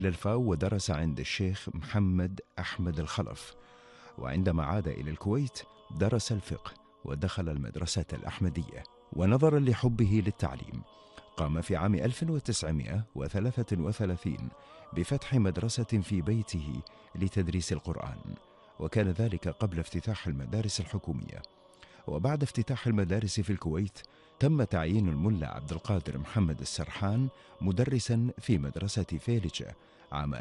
للفاو ودرس عند الشيخ محمد أحمد الخلف. وعندما عاد إلى الكويت درس الفقه ودخل المدرسة الأحمدية. ونظرا لحبه للتعليم قام في عام 1933 بفتح مدرسة في بيته لتدريس القرآن، وكان ذلك قبل افتتاح المدارس الحكومية. وبعد افتتاح المدارس في الكويت تم تعيين الملا عبد القادر محمد السرحان مدرسا في مدرسة فيلجة عام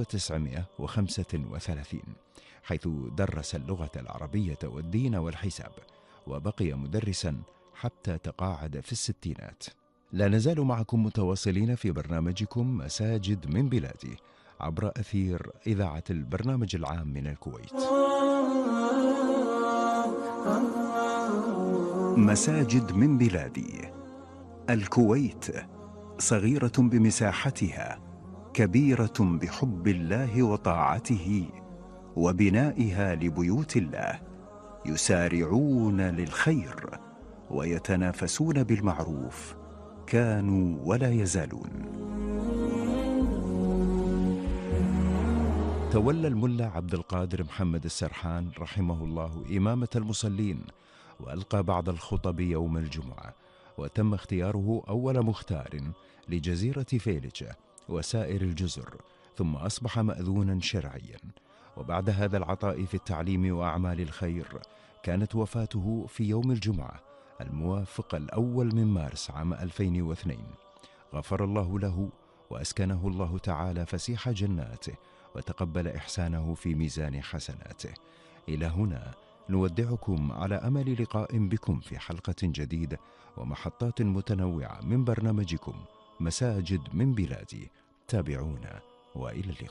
1935، حيث درس اللغة العربية والدين والحساب، وبقي مدرسا حتى تقاعد في الستينات. لا نزال معكم متواصلين في برنامجكم مساجد من بلادي عبر أثير إذاعة البرنامج العام من الكويت. مساجد من بلادي. الكويت صغيرة بمساحتها، كبيرة بحب الله وطاعته وبنائها لبيوت الله، يسارعون للخير ويتنافسون بالمعروف، كانوا ولا يزالون. تولى الملا عبد القادر محمد السرحان رحمه الله إمامة المصلين، وألقى بعض الخطب يوم الجمعة، وتم اختياره أول مختار لجزيرة فيلجة وسائر الجزر، ثم أصبح مأذونا شرعيا. وبعد هذا العطاء في التعليم وأعمال الخير كانت وفاته في يوم الجمعة الموافق الأول من مارس عام 2002. غفر الله له وأسكنه الله تعالى فسيح جناته، وتقبل إحسانه في ميزان حسناته. إلى هنا نودعكم على أمل لقاء بكم في حلقة جديدة ومحطات متنوعة من برنامجكم مساجد من بلادي. تابعونا وإلى اللقاء.